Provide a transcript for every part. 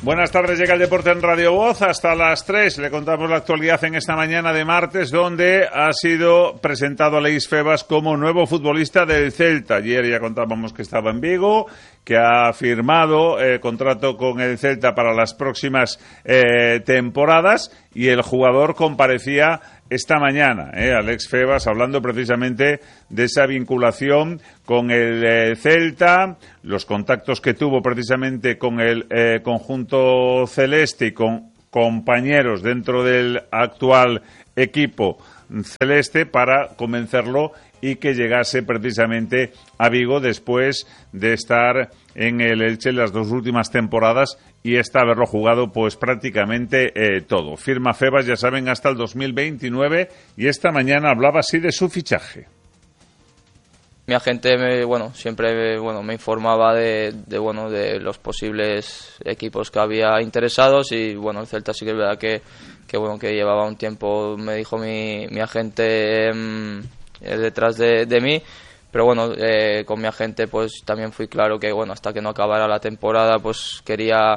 Buenas tardes, llega el deporte en Radio Voz. Hasta las 3 le contamos la actualidad en esta mañana de martes, donde ha sido presentado Aleix Febas como nuevo futbolista del Celta. Ayer ya contábamos que estaba en Vigo, que ha firmado contrato con el Celta para las próximas temporadas, y el jugador comparecía esta mañana, Aleix Febas, hablando precisamente de esa vinculación con el Celta, los contactos que tuvo precisamente con el conjunto celeste y con compañeros dentro del actual equipo celeste para convencerlo y que llegase precisamente a Vigo después de estar en el Elche las 2 últimas temporadas y haberlo jugado pues prácticamente todo. Firma Febas, ya saben, hasta el 2029, y esta mañana hablaba así de su fichaje. Mi agente siempre me informaba de los posibles equipos que había interesados, y el Celta sí que es verdad que llevaba un tiempo, me dijo mi agente detrás de mí, pero con mi agente pues también fui claro que hasta que no acabara la temporada pues quería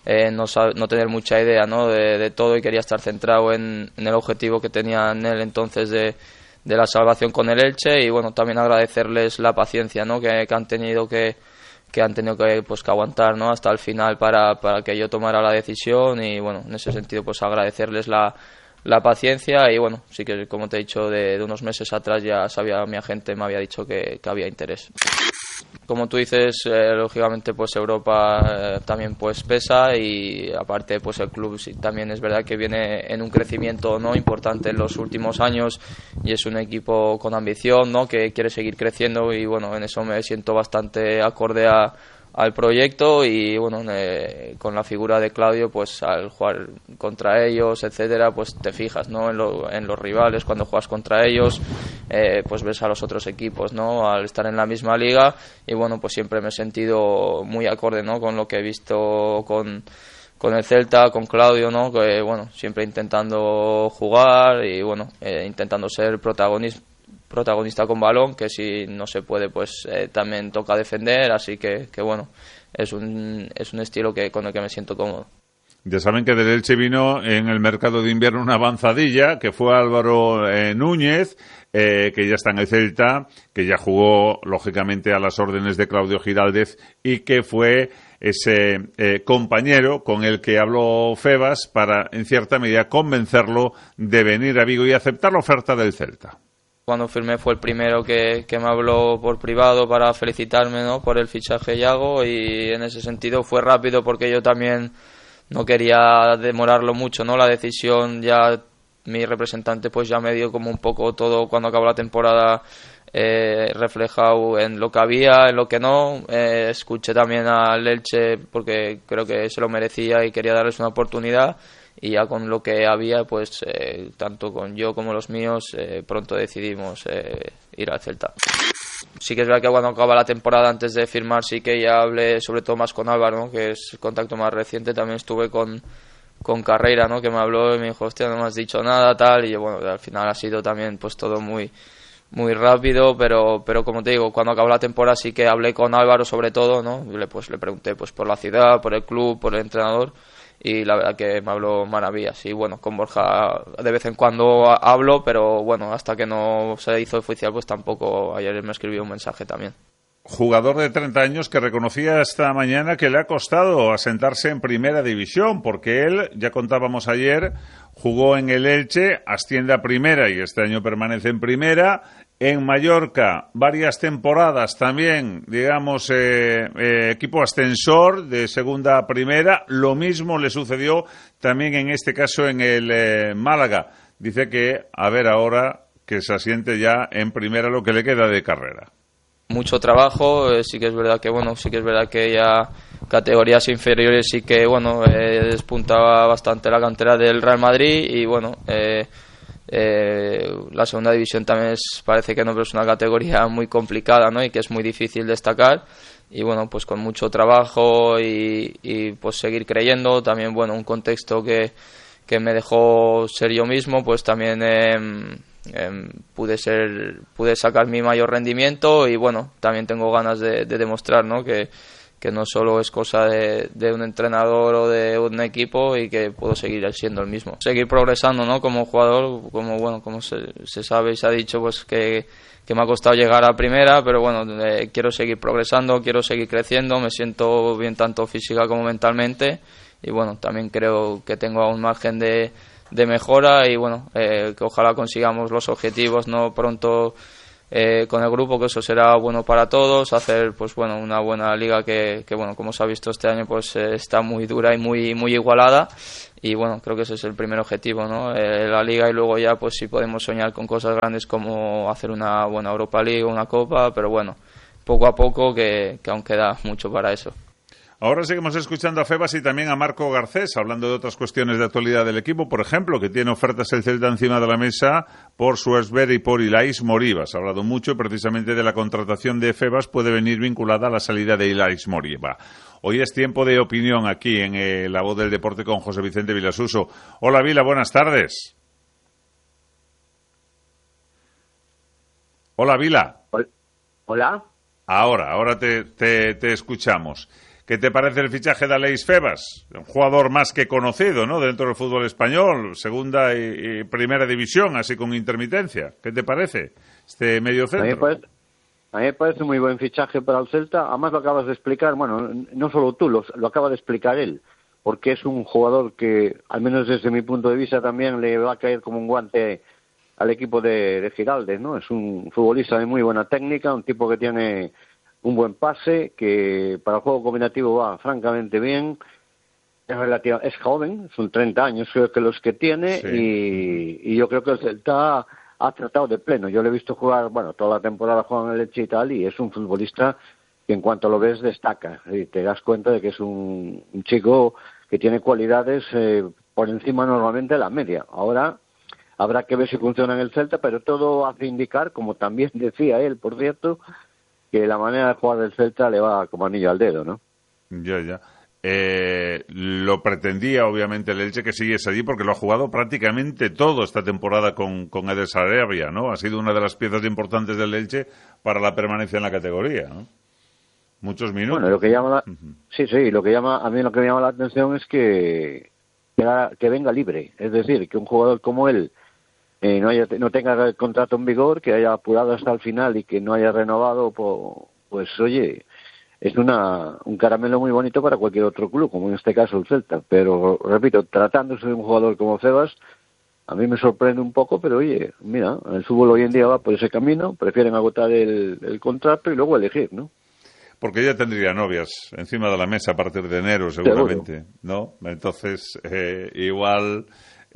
no tener mucha idea, ¿no?, de todo, y quería estar centrado en el objetivo que tenía en él entonces de la salvación con el Elche, y también agradecerles la paciencia, ¿no?, que han tenido que aguantar, ¿no?, hasta el final para que yo tomara la decisión, y en ese sentido pues agradecerles la paciencia, y sí que, como te he dicho, de unos meses atrás ya sabía, mi agente me había dicho que había interés. Como tú dices, lógicamente pues Europa también pues pesa, y aparte pues el club sí, también es verdad que viene en un crecimiento, ¿no?, importante en los últimos años, y es un equipo con ambición, ¿no?, que quiere seguir creciendo, y en eso me siento bastante acorde al proyecto, y con la figura de Claudio, pues al jugar contra ellos, etcétera, pues te fijas, ¿no?, en los rivales. Cuando juegas contra ellos, pues ves a los otros equipos, ¿no?, al estar en la misma liga, y pues siempre me he sentido muy acorde, ¿no?, con lo que he visto con el Celta, con Claudio, ¿no?, que siempre intentando jugar y intentando ser protagonista con balón, que si no se puede pues también toca defender, así que es un estilo con el que me siento cómodo. Ya saben que del Elche vino en el mercado de invierno una avanzadilla, que fue Álvaro Núñez, que ya está en el Celta, que ya jugó lógicamente a las órdenes de Claudio Giraldez, y que fue ese compañero con el que habló Febas para, en cierta medida, convencerlo de venir a Vigo y aceptar la oferta del Celta. Cuando firmé fue el primero que me habló por privado para felicitarme, ¿no?, por el fichaje Yago, y en ese sentido fue rápido porque yo también no quería demorarlo mucho, ¿no?, la decisión. Ya mi representante pues ya me dio como un poco todo cuando acabó la temporada reflejado en lo que había, en lo que no. Escuché también al Elche porque creo que se lo merecía y quería darles una oportunidad, y ya con lo que había, pues tanto con yo como los míos, pronto decidimos ir al Celta. Sí que es verdad que cuando acaba la temporada, antes de firmar, sí que ya hablé sobre todo más con Álvaro, ¿no?, que es el contacto más reciente. También estuve con Carreira, ¿no?, que me habló y me dijo, hostia, no me has dicho nada, tal, y al final ha sido también pues todo muy muy rápido, pero como te digo, cuando acabó la temporada sí que hablé con Álvaro sobre todo, ¿no? Le pregunté pues por la ciudad, por el club, por el entrenador, y la verdad que me habló maravillas. Y con Borja de vez en cuando hablo, pero hasta que no se hizo oficial pues tampoco. Ayer me escribió un mensaje también. Jugador de 30 años que reconocía esta mañana que le ha costado asentarse en primera división, porque él, ya contábamos ayer, jugó en el Elche, asciende a primera y este año permanece en primera. En Mallorca, varias temporadas también, digamos, equipo ascensor de segunda a primera. Lo mismo le sucedió también en este caso en el Málaga. Dice que, a ver ahora, que se asiente ya en primera lo que le queda de carrera. Mucho trabajo, sí que es verdad que ya categorías inferiores sí que despuntaba bastante la cantera del Real Madrid, y la segunda división también parece que no, pero es una categoría muy complicada, ¿no?, y que es muy difícil destacar, y pues con mucho trabajo y pues seguir creyendo. También un contexto que me dejó ser yo mismo, pues también pude sacar mi mayor rendimiento, y también tengo ganas de demostrar, ¿no?, que que no solo es cosa de un entrenador o de un equipo y que puedo seguir siendo el mismo. Seguir progresando, ¿no? Como jugador, como se sabe y se ha dicho, pues que me ha costado llegar a primera, pero bueno, quiero seguir progresando, quiero seguir creciendo, me siento bien tanto física como mentalmente y bueno, también creo que tengo aún margen de mejora y bueno, que ojalá consigamos los objetivos no pronto con el grupo, que eso será bueno para todos, hacer pues bueno una buena liga que bueno, como se ha visto este año, pues está muy dura y muy igualada y bueno, creo que ese es el primer objetivo, ¿no? La liga, y luego ya pues si podemos soñar con cosas grandes como hacer una buena Europa League o una Copa, pero bueno, poco a poco que aún queda mucho para eso. Ahora seguimos escuchando a Febas y también a Marco Garcés, hablando de otras cuestiones de actualidad del equipo. Por ejemplo, que tiene ofertas el Celta encima de la mesa por Schwarzberg y por Ilais Moriba. Se ha hablado mucho y precisamente de la contratación de Febas puede venir vinculada a la salida de Ilais Moriba. Hoy es tiempo de opinión aquí en La Voz del Deporte con José Vicente Vilasuso. Hola Vila, buenas tardes. Hola Vila. Hola. Ahora te escuchamos. ¿Qué te parece el fichaje de Aleix Febas? Un jugador más que conocido, ¿no? Dentro del fútbol español, segunda y primera división, así con intermitencia. ¿Qué te parece este mediocentro? A mí me parece muy buen fichaje para el Celta. Además lo acabas de explicar, bueno, no solo tú, lo acaba de explicar él, porque es un jugador que, al menos desde mi punto de vista, también le va a caer como un guante al equipo de Giraldez, ¿no? Es un futbolista de muy buena técnica, un tipo que tiene un buen pase, que para el juego combinativo va francamente bien, es joven, son 30 años creo que los que tiene, sí. y yo creo que el Celta ha tratado de pleno. Yo le he visto jugar, bueno, toda la temporada juega en el Elche y tal, y es un futbolista que en cuanto lo ves destaca, y te das cuenta de que es un chico que tiene cualidades por encima normalmente de la media. Ahora habrá que ver si funciona en el Celta, pero todo hace indicar, como también decía él, por cierto, que la manera de jugar del Celta le va como anillo al dedo, ¿no? Ya. Lo pretendía, obviamente, el Elche que siguiese allí, porque lo ha jugado prácticamente todo esta temporada con Eder Sarabia, ¿no? Ha sido una de las piezas importantes del Elche para la permanencia en la categoría, ¿no? Muchos minutos. Bueno, lo que llama a mí lo que me llama la atención es que venga libre, es decir, que un jugador como él no tenga el contrato en vigor, que haya apurado hasta el final y que no haya renovado, pues oye, es un caramelo muy bonito para cualquier otro club, como en este caso el Celta. Pero, repito, tratándose de un jugador como Febas, a mí me sorprende un poco, pero oye, mira, el fútbol hoy en día va por ese camino, prefieren agotar el contrato y luego elegir, ¿no? Porque ya tendría novias encima de la mesa a partir de enero, seguramente, ¿no? Entonces, igual...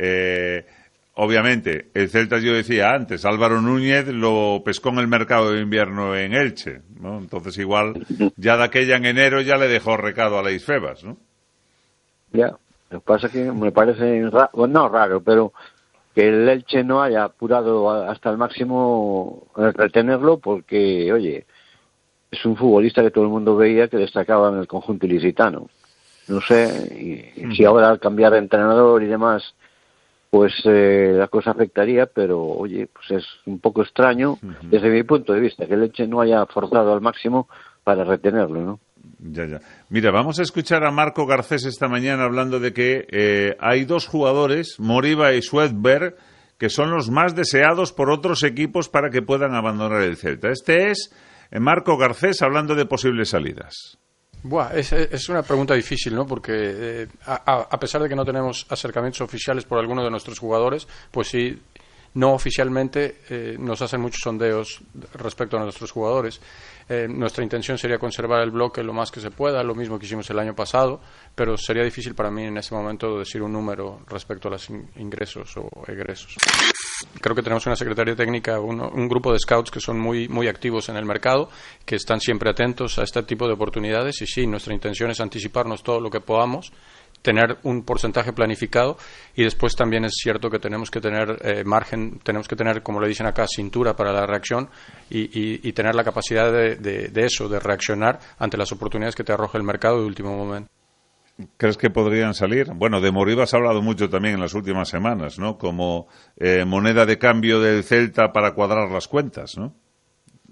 Obviamente, el Celta, yo decía antes, Álvaro Núñez lo pescó en el mercado de invierno en Elche, ¿no? Entonces igual, ya de aquella en enero ya le dejó recado a Aleix Febas, ¿no? Ya, lo que pasa es que me parece raro, pero que el Elche no haya apurado hasta el máximo retenerlo, porque, oye, es un futbolista que todo el mundo veía que destacaba en el conjunto ilicitano. No sé, y si ahora al cambiar de entrenador y demás, pues la cosa afectaría, pero oye, pues es un poco extraño desde mi punto de vista que el Elche no haya forzado al máximo para retenerlo, ¿no? Ya. Mira, vamos a escuchar a Marco Garcés esta mañana hablando de que hay dos jugadores, Moriba y Schwarzberg, que son los más deseados por otros equipos para que puedan abandonar el Celta. Este es Marco Garcés hablando de posibles salidas. Es una pregunta difícil, ¿no? Porque a pesar de que no tenemos acercamientos oficiales por alguno de nuestros jugadores, pues sí, no oficialmente nos hacen muchos sondeos respecto a nuestros jugadores. Nuestra intención sería conservar el bloque lo más que se pueda, lo mismo que hicimos el año pasado, pero sería difícil para mí en este momento decir un número respecto a los ingresos o egresos. Creo que tenemos una secretaría técnica, un grupo de scouts que son muy activos en el mercado, que están siempre atentos a este tipo de oportunidades, y sí, nuestra intención es anticiparnos todo lo que podamos, tener un porcentaje planificado, y después también es cierto que tenemos que tener margen, tenemos que tener, como le dicen acá, cintura para la reacción y tener la capacidad de reaccionar ante las oportunidades que te arroja el mercado de último momento. ¿Crees que podrían salir? Bueno, de Moriba has hablado mucho también en las últimas semanas, ¿no? Como moneda de cambio del Celta para cuadrar las cuentas, ¿no?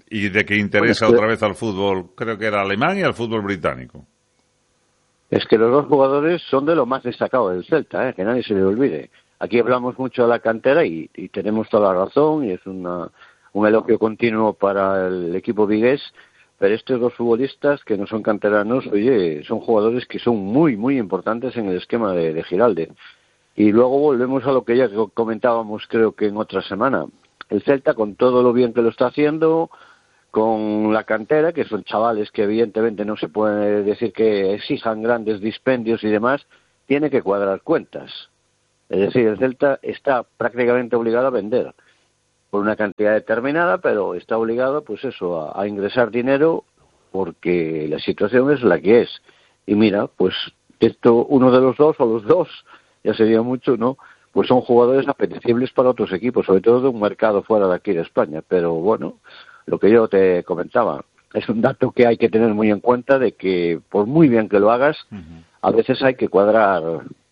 y de que interesa otra vez al fútbol, creo que era alemán y al fútbol británico. Es que los dos jugadores son de lo más destacado del Celta, que nadie se le olvide. Aquí hablamos mucho de la cantera y tenemos toda la razón, y es un elogio continuo para el equipo vigués, pero estos dos futbolistas que no son canteranos, oye, son jugadores que son muy, muy importantes en el esquema de Giraldez. Y luego volvemos a lo que ya comentábamos, creo que en otra semana. El Celta, con todo lo bien que lo está haciendo, con la cantera, que son chavales que evidentemente no se puede decir que exijan grandes dispendios y demás, tiene que cuadrar cuentas. Es decir, el Celta está prácticamente obligado a vender por una cantidad determinada, pero está obligado, pues eso, a ingresar dinero, porque la situación es la que es. Y mira, pues esto, uno de los dos, o los dos, ya sería mucho, ¿no? Pues son jugadores apetecibles para otros equipos, sobre todo de un mercado fuera de aquí de España. Pero bueno, lo que yo te comentaba, es un dato que hay que tener muy en cuenta, de que por muy bien que lo hagas, a veces hay que cuadrar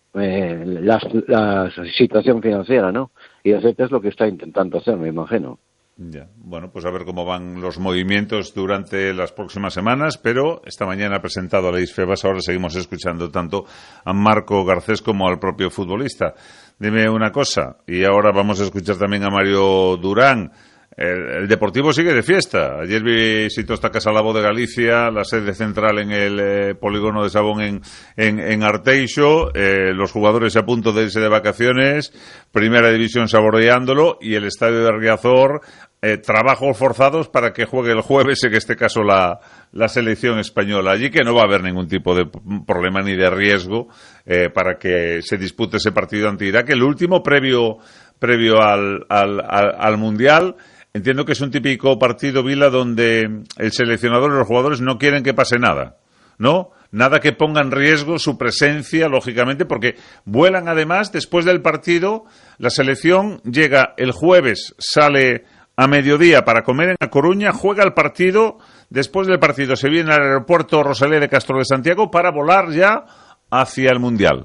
la situación financiera, ¿no? Y el Celta es lo que está intentando hacer, me imagino. Ya. Bueno, pues a ver cómo van los movimientos durante las próximas semanas, pero esta mañana ha presentado a Leis Febas, ahora seguimos escuchando tanto a Marco Garcés como al propio futbolista. Dime una cosa, y ahora vamos a escuchar también a Mario Durán. El Deportivo sigue de fiesta. Ayer visitó esta Casa Labo de Galicia, la sede central en el polígono de Sabón en Arteixo. Los jugadores a punto de irse de vacaciones, Primera División saboreándolo, y el estadio de Riazor, trabajos forzados para que juegue el jueves, en este caso la selección española. Allí que no va a haber ningún tipo de problema ni de riesgo para que se dispute ese partido ante Irak, el último previo al Mundial. Entiendo que es un típico partido, Vila, donde el seleccionador y los jugadores no quieren que pase nada, ¿no? Nada que ponga en riesgo su presencia, lógicamente, porque vuelan además después del partido. La selección llega el jueves, sale a mediodía para comer en A Coruña, juega el partido, después del partido se viene al aeropuerto Rosalía de Castro de Santiago para volar ya hacia el Mundial.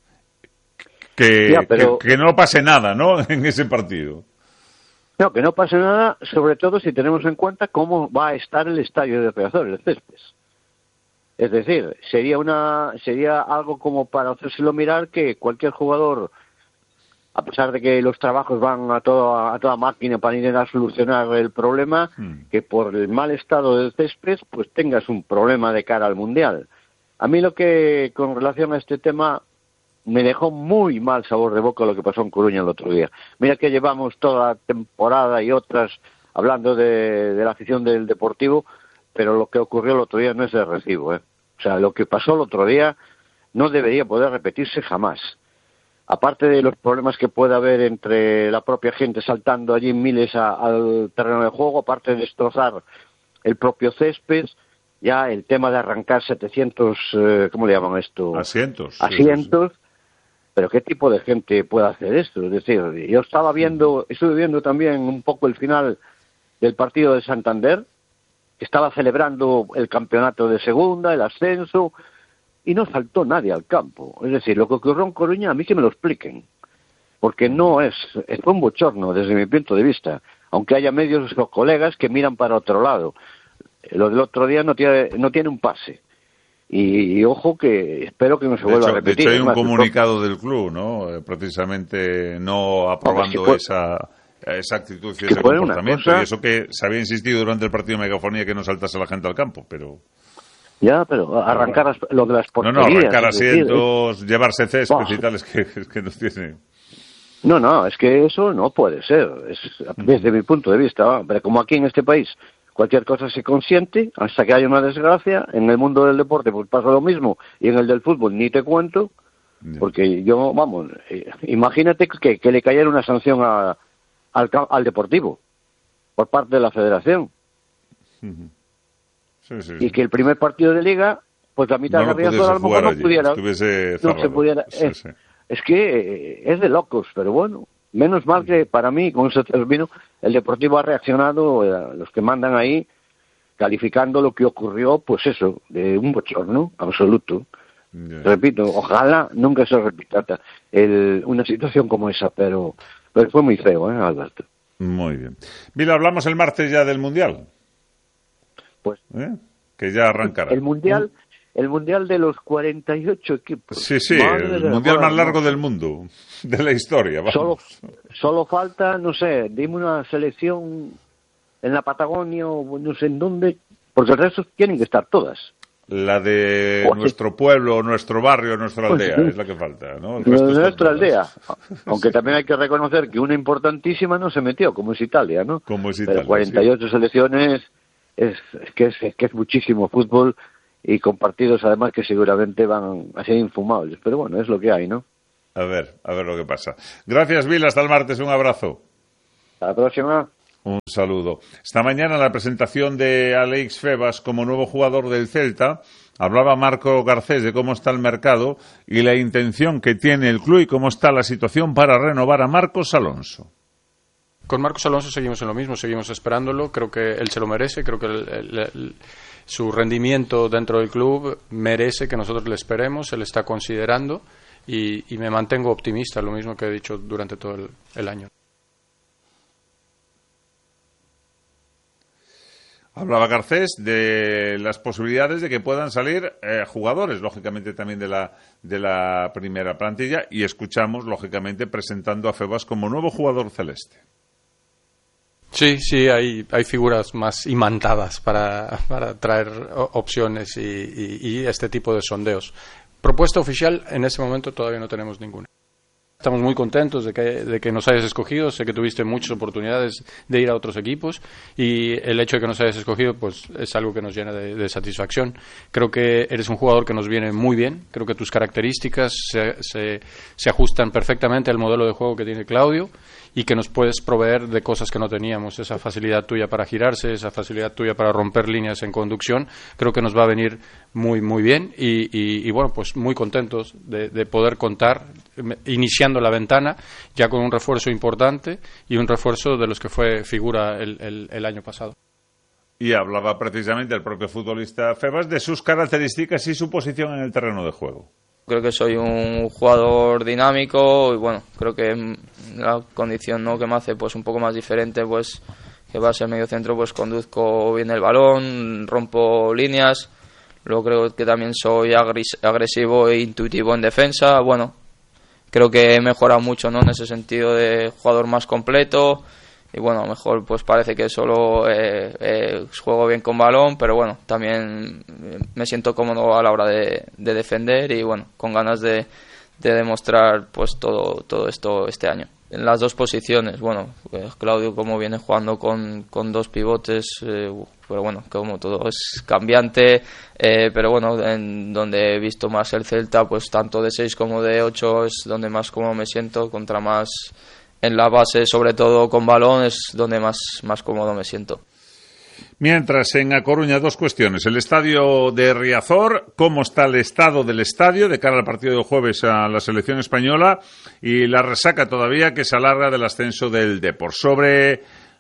Que no pase nada, ¿no?, en ese partido. No, que no pase nada, sobre todo si tenemos en cuenta cómo va a estar el estadio de Riazor, el Céspedes. Es decir, sería algo como para hacérselo mirar, que cualquier jugador, a pesar de que los trabajos van a toda máquina para ir a solucionar el problema, que por el mal estado del césped, pues tengas un problema de cara al Mundial. A mí lo que, con relación a este tema, me dejó muy mal sabor de boca lo que pasó en Coruña el otro día. Mira que llevamos toda la temporada y otras hablando de la afición del Deportivo, pero lo que ocurrió el otro día no es de recibo, O sea, lo que pasó el otro día no debería poder repetirse jamás. Aparte de los problemas que puede haber entre la propia gente saltando allí miles al terreno de juego, aparte de destrozar el propio césped, ya el tema de arrancar 700, ¿cómo le llaman esto? Asientos. Pero ¿qué tipo de gente puede hacer esto? Es decir, yo estuve viendo también un poco el final del partido de Santander, que estaba celebrando el campeonato de segunda, el ascenso, y no saltó nadie al campo. Es decir, lo que ocurrió en Coruña, a mí que me lo expliquen, porque fue un bochorno desde mi punto de vista, aunque haya medios o colegas que miran para otro lado. Lo del otro día no tiene un pase. Y ojo, que espero que no se vuelva a repetir. De hecho, hay un comunicado del club, ¿no? Precisamente no aprobando esa actitud y ese comportamiento. Y eso que se había insistido durante el partido de megafonía que no saltase la gente al campo, pero... Ya, pero arrancar lo de las porterías... No, arrancar asientos, llevarse césped y tal, es que nos tiene... No, es que eso no puede ser. Desde mi punto de vista, pero como aquí en este país cualquier cosa se consiente, hasta que haya una desgracia. En el mundo del deporte pues pasa lo mismo, y en el del fútbol ni te cuento, porque imagínate que le cayera una sanción al Deportivo por parte de la Federación. Sí. Y que el primer partido de Liga, pues la mitad de la Riazor a lo mejor no se pudiera. Es que es de locos, pero bueno. Menos mal que para mí, con ese término, el Deportivo ha reaccionado, los que mandan ahí, calificando lo que ocurrió, pues eso, de un bochorno absoluto. Yeah. Repito, ojalá nunca se repita una situación como esa, pero fue muy feo, Alberto. Muy bien. Mira, hablamos el martes ya del Mundial. Pues que ya arrancará. El Mundial de los 48 equipos. Sí, el Mundial más largo del mundo, de la historia. Solo falta, no sé, dime una selección en la Patagonia o no sé en dónde, porque el resto tienen que estar todas. La de nuestro pueblo, nuestro barrio, nuestra aldea, es la que falta, ¿no? Nuestra aldea. Aunque también hay que reconocer que una importantísima no se metió, como es Italia, ¿no? Como es Italia, pero 48 selecciones es muchísimo fútbol y con partidos además que seguramente van a ser infumables. Pero bueno, es lo que hay, ¿no? A ver lo que pasa. Gracias, Vil, hasta el martes, un abrazo. Hasta la próxima. Un saludo. Esta mañana, en la presentación de Alex Febas como nuevo jugador del Celta, hablaba Marco Garcés de cómo está el mercado y la intención que tiene el club y cómo está la situación para renovar a Marcos Alonso. Con Marcos Alonso seguimos en lo mismo, seguimos esperándolo. Creo que él se lo merece, creo que su rendimiento dentro del club merece que nosotros le esperemos, se le está considerando y me mantengo optimista, lo mismo que he dicho durante todo el año. Hablaba Garcés de las posibilidades de que puedan salir jugadores, lógicamente también de la primera plantilla, y escuchamos, lógicamente, presentando a Febas como nuevo jugador celeste. Sí, hay figuras más imantadas para traer opciones y este tipo de sondeos. Propuesta oficial, en este momento todavía no tenemos ninguna. Estamos muy contentos de que nos hayas escogido. Sé que tuviste muchas oportunidades de ir a otros equipos y el hecho de que nos hayas escogido pues es algo que nos llena de satisfacción. Creo que eres un jugador que nos viene muy bien. Creo que tus características se ajustan perfectamente al modelo de juego que tiene Claudio y que nos puedes proveer de cosas que no teníamos. Esa facilidad tuya para girarse, esa facilidad tuya para romper líneas en conducción, creo que nos va a venir muy, muy bien y bueno, pues muy contentos de poder contar, iniciando la ventana, ya con un refuerzo importante y un refuerzo de los que fue figura el año pasado. Y hablaba precisamente el propio futbolista Febas de sus características y su posición en el terreno de juego. Creo que soy un jugador dinámico y bueno, creo que la condición no que me hace pues un poco más diferente, pues que va a ser medio centro, pues conduzco bien el balón, rompo líneas. Luego creo que también soy agresivo e intuitivo en defensa. Bueno, creo que he mejorado mucho, ¿no? En ese sentido de jugador más completo. Y bueno, a lo mejor pues parece que solo juego bien con balón, pero bueno, también me siento cómodo a la hora de defender y bueno, con ganas de demostrar pues todo esto este año. En las dos posiciones, bueno, Claudio como viene jugando con dos pivotes, pero bueno, como todo es cambiante, pero bueno, en donde he visto más el Celta, pues tanto de 6 como de 8 es donde más cómodo me siento, contra más en la base, sobre todo con balón, es donde más cómodo me siento. Mientras, en A Coruña, dos cuestiones. El estadio de Riazor, cómo está el estado del estadio de cara al partido del jueves a la selección española y la resaca todavía que se alarga del ascenso del Depor. Sobre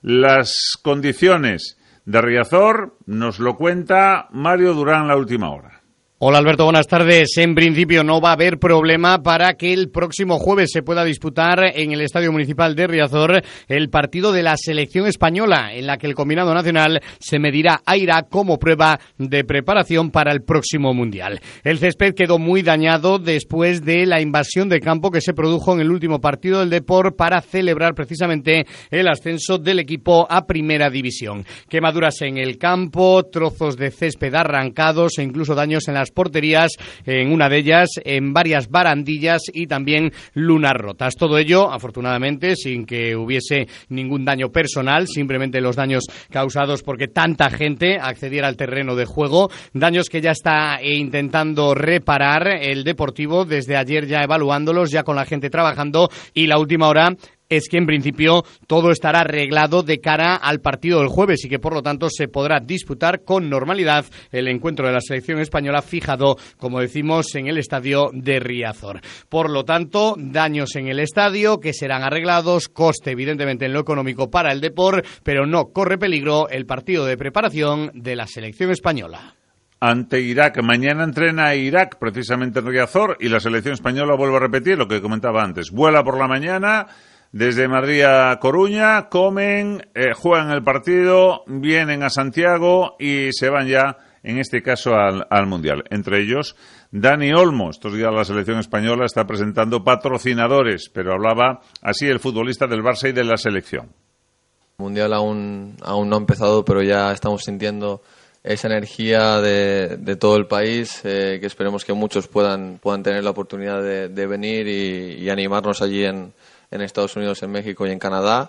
las condiciones de Riazor nos lo cuenta Mario Durán la última hora. Hola Alberto, buenas tardes. En principio no va a haber problema para que el próximo jueves se pueda disputar en el Estadio Municipal de Riazor el partido de la selección española, en la que el combinado nacional se medirá a Irak como prueba de preparación para el próximo Mundial. El césped quedó muy dañado después de la invasión de campo que se produjo en el último partido del Depor para celebrar precisamente el ascenso del equipo a Primera División. Quemaduras en el campo, trozos de césped arrancados e incluso daños en las porterías, en una de ellas, en varias barandillas y también lunas rotas. Todo ello, afortunadamente, sin que hubiese ningún daño personal, simplemente los daños causados porque tanta gente accediera al terreno de juego, daños que ya está intentando reparar el Deportivo desde ayer, ya evaluándolos, ya con la gente trabajando, y la última hora es que en principio todo estará arreglado de cara al partido del jueves y que por lo tanto se podrá disputar con normalidad el encuentro de la selección española fijado, como decimos, en el estadio de Riazor. Por lo tanto, daños en el estadio que serán arreglados, coste evidentemente en lo económico para el Depor, pero no corre peligro el partido de preparación de la selección española. Ante Irak, mañana entrena Irak precisamente en Riazor y la selección española vuelve a repetir lo que comentaba antes, vuela por la mañana desde Madrid a Coruña, comen, juegan el partido, vienen a Santiago y se van ya, en este caso, al Mundial. Entre ellos, Dani Olmo. Estos días la selección española está presentando patrocinadores, pero hablaba así el futbolista del Barça y de la selección. El Mundial aún no ha empezado, pero ya estamos sintiendo esa energía de todo el país, que esperemos que muchos puedan tener la oportunidad de venir y animarnos allí en Estados Unidos, en México y en Canadá,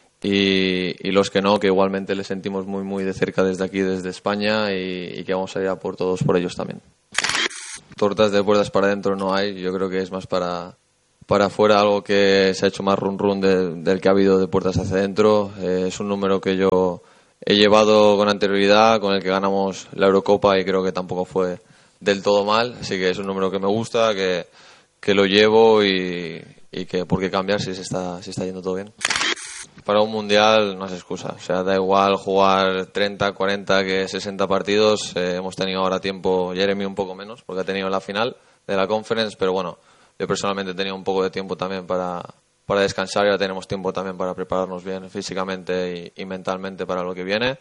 y los que no, que igualmente les sentimos muy muy de cerca desde aquí, desde España, y que vamos a ir a por todos, por ellos también. Tortas de puertas para adentro no hay, yo creo que es más para afuera, algo que se ha hecho más run del que ha habido de puertas hacia adentro. Es un número que yo he llevado con anterioridad, con el que ganamos la Eurocopa, y creo que tampoco fue del todo mal, así que es un número que me gusta, que lo llevo y que por qué cambiar si se está yendo todo bien. Para un mundial no es excusa, o sea, da igual jugar 30, 40 que 60 partidos. Hemos tenido ahora tiempo, Jeremy un poco menos porque ha tenido la final de la Conference, pero bueno, yo personalmente he tenido un poco de tiempo también para descansar, y ahora tenemos tiempo también para prepararnos bien físicamente y mentalmente para lo que viene.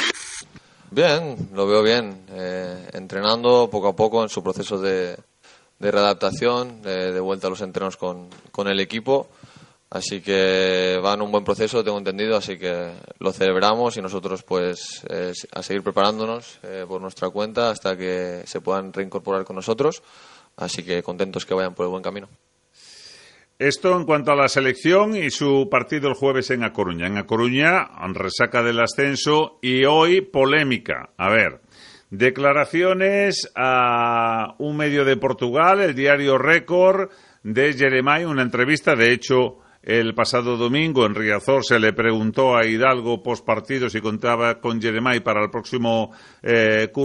Bien, lo veo bien, entrenando poco a poco en su proceso de readaptación, de vuelta a los entrenos con el equipo, así que va en un buen proceso, tengo entendido, así que lo celebramos, y nosotros pues a seguir preparándonos por nuestra cuenta hasta que se puedan reincorporar con nosotros, así que contentos que vayan por el buen camino. Esto en cuanto a la selección y su partido el jueves en A Coruña. En A Coruña, resaca del ascenso y hoy polémica. A ver, declaraciones a un medio de Portugal, el diario Récord, de Jeremai, una entrevista. De hecho, el pasado domingo en Riazor se le preguntó a Hidalgo post partido si contaba con Jeremai para el próximo curso.